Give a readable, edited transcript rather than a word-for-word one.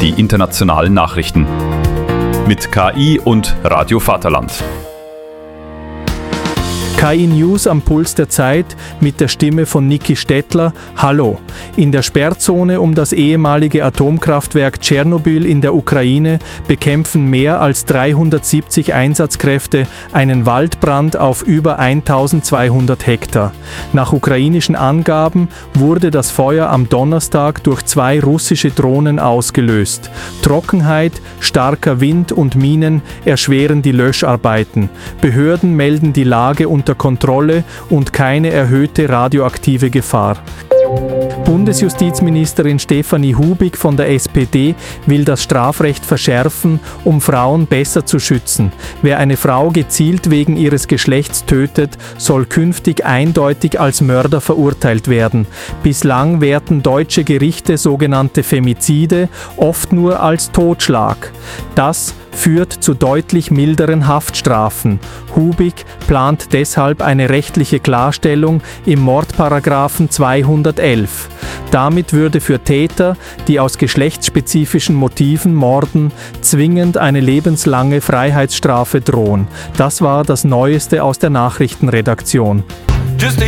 die internationalen Nachrichten. Mit KI und Radio Vaterland. KI News am Puls der Zeit mit der Stimme von Niki Stettler. Hallo. In der Sperrzone um das ehemalige Atomkraftwerk Tschernobyl in der Ukraine bekämpfen mehr als 370 Einsatzkräfte einen Waldbrand auf über 1200 Hektar. Nach ukrainischen Angaben wurde das Feuer am Donnerstag durch 2 russische Drohnen ausgelöst. Trockenheit, starker Wind und Minen erschweren die Löscharbeiten. Behörden melden die Lage unter Kontrolle und keine erhöhte radioaktive Gefahr. Bundesjustizministerin Stefanie Hubig von der SPD will das Strafrecht verschärfen, um Frauen besser zu schützen. Wer eine Frau gezielt wegen ihres Geschlechts tötet, soll künftig eindeutig als Mörder verurteilt werden. Bislang werten deutsche Gerichte sogenannte Femizide oft nur als Totschlag. Das führt zu deutlich milderen Haftstrafen. Hubig plant deshalb eine rechtliche Klarstellung im Mordparagraphen 211. Damit würde für Täter, die aus geschlechtsspezifischen Motiven morden, zwingend eine lebenslange Freiheitsstrafe drohen. Das war das Neueste aus der Nachrichtenredaktion.